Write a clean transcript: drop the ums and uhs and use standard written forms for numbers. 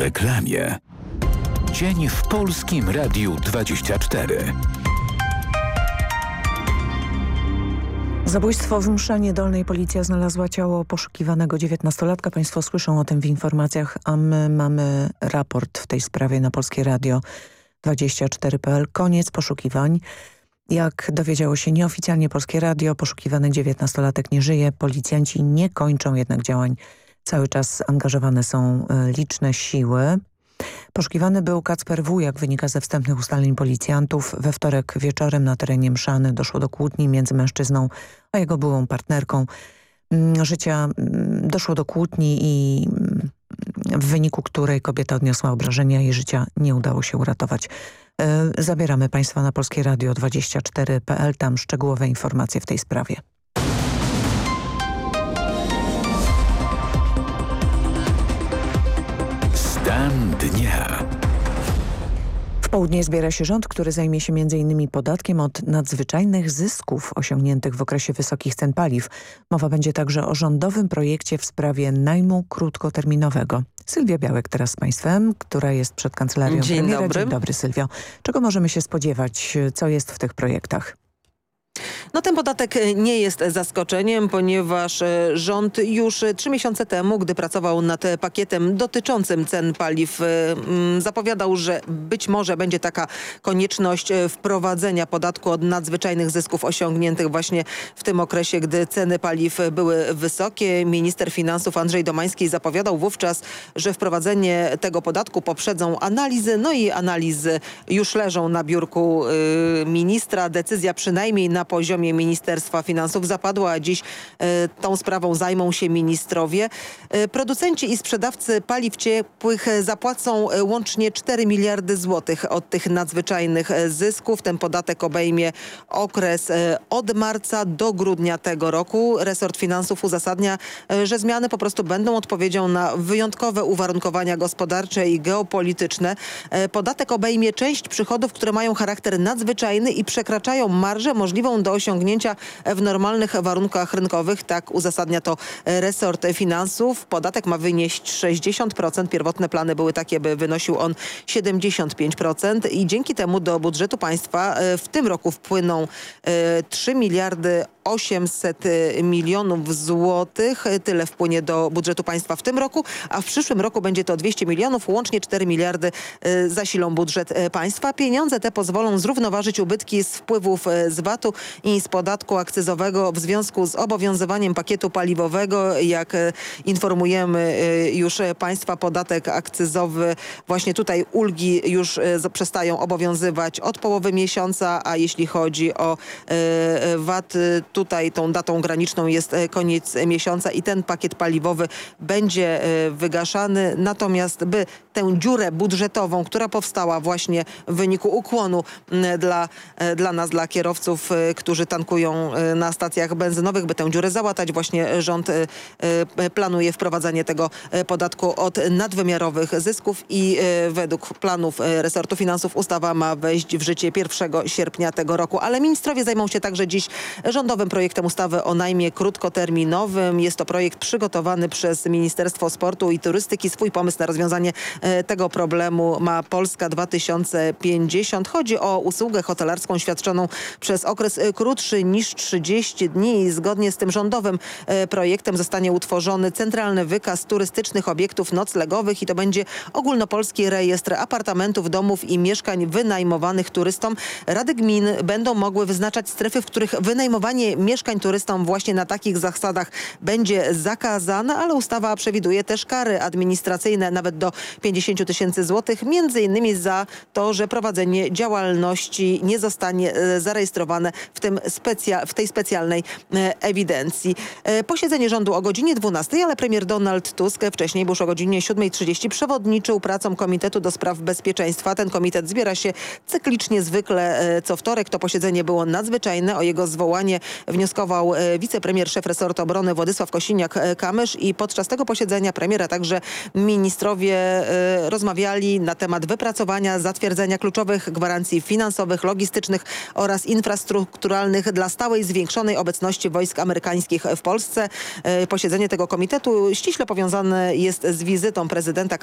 reklamie. Dzień w Polskim Radiu 24. Zabójstwo w Mszanie Dolnej. Policja znalazła ciało poszukiwanego 19-latka. Państwo słyszą o tym w informacjach, a my mamy raport w tej sprawie na Polskie Radio 24.pl. Koniec poszukiwań. Jak dowiedziało się nieoficjalnie Polskie Radio, poszukiwany 19-latek nie żyje. Policjanci nie kończą jednak działań. Cały czas angażowane są liczne siły. Poszukiwany był Kacper W., jak wynika ze wstępnych ustaleń policjantów. We wtorek wieczorem na terenie Mszany doszło do kłótni między mężczyzną a jego byłą partnerką. Doszło do kłótni i w wyniku której kobieta odniosła obrażenia. Jej życia nie udało się uratować. Zabieramy Państwa na Polskie Radio 24.pl. Tam szczegółowe informacje w tej sprawie. Stan dnia. W południe zbiera się rząd, który zajmie się m.in. podatkiem od nadzwyczajnych zysków osiągniętych w okresie wysokich cen paliw. Mowa będzie także o rządowym projekcie w sprawie najmu krótkoterminowego. Sylwia Białek teraz z Państwem, która jest przed kancelarią premiera. Dobry. Dzień dobry, Sylwio. Czego możemy się spodziewać? Co jest w tych projektach? No ten podatek nie jest zaskoczeniem, ponieważ rząd już 3 miesiące temu, gdy pracował nad pakietem dotyczącym cen paliw, zapowiadał, że być może będzie taka konieczność wprowadzenia podatku od nadzwyczajnych zysków osiągniętych właśnie w tym okresie, gdy ceny paliw były wysokie. Minister finansów Andrzej Domański zapowiadał wówczas, że wprowadzenie tego podatku poprzedzą analizy. No i analizy już leżą na biurku ministra. Decyzja przynajmniej na poziomie Ministerstwa Finansów zapadła, a dziś tą sprawą zajmą się ministrowie. Producenci i sprzedawcy paliw ciepłych zapłacą łącznie 4 miliardy złotych od tych nadzwyczajnych zysków. Ten podatek obejmie okres od marca do grudnia tego roku. Resort Finansów uzasadnia, że zmiany po prostu będą odpowiedzią na wyjątkowe uwarunkowania gospodarcze i geopolityczne. Podatek obejmie część przychodów, które mają charakter nadzwyczajny i przekraczają marżę możliwą do osiągnięcia w normalnych warunkach rynkowych. Tak uzasadnia to resort finansów. Podatek ma wynieść 60%. Pierwotne plany były takie, by wynosił on 75% i dzięki temu do budżetu państwa w tym roku wpłyną 3 miliardy 800 milionów złotych. Tyle wpłynie do budżetu państwa w tym roku, a w przyszłym roku będzie to 200 milionów. Łącznie 4 miliardy zasilą budżet państwa. Pieniądze te pozwolą zrównoważyć ubytki z wpływów z VAT-u i z podatku akcyzowego w związku z obowiązywaniem pakietu paliwowego. Jak informujemy już państwa, podatek akcyzowy, właśnie tutaj ulgi już przestają obowiązywać od połowy miesiąca, a jeśli chodzi o VAT, tutaj tą datą graniczną jest koniec miesiąca i ten pakiet paliwowy będzie wygaszany. Natomiast by tę dziurę budżetową, która powstała właśnie w wyniku ukłonu dla nas, dla kierowców, którzy tankują na stacjach benzynowych, by tę dziurę załatać, właśnie rząd planuje wprowadzenie tego podatku od nadwymiarowych zysków i według planów resortu finansów ustawa ma wejść w życie 1 sierpnia tego roku. Ale ministrowie zajmą się także dziś rządowym projektem ustawy o najmie krótkoterminowym. Jest to projekt przygotowany przez Ministerstwo Sportu i Turystyki. Swój pomysł na rozwiązanie tego problemu ma Polska 2050. Chodzi o usługę hotelarską świadczoną przez okres krótszy niż 30 dni i zgodnie z tym rządowym projektem zostanie utworzony centralny wykaz turystycznych obiektów noclegowych i to będzie ogólnopolski rejestr apartamentów, domów i mieszkań wynajmowanych turystom. Rady gmin będą mogły wyznaczać strefy, w których wynajmowanie mieszkań turystom właśnie na takich zasadach będzie zakazane, ale ustawa przewiduje też kary administracyjne nawet do 50 tysięcy złotych, między innymi za to, że prowadzenie działalności nie zostanie zarejestrowane w tej specjalnej ewidencji. Posiedzenie rządu o godzinie 12, ale premier Donald Tusk wcześniej, bo już o godzinie 7:30 przewodniczył pracom Komitetu do Spraw Bezpieczeństwa. Ten komitet zbiera się cyklicznie, zwykle co wtorek. To posiedzenie było nadzwyczajne. O jego zwołanie wnioskował wicepremier, szef resortu obrony Władysław Kosiniak-Kamysz i podczas tego posiedzenia premier, a także ministrowie rozmawiali na temat wypracowania, zatwierdzenia kluczowych gwarancji finansowych, logistycznych oraz infrastrukturalnych dla stałej zwiększonej obecności wojsk amerykańskich w Polsce. Posiedzenie tego komitetu ściśle powiązane jest z wizytą prezydenta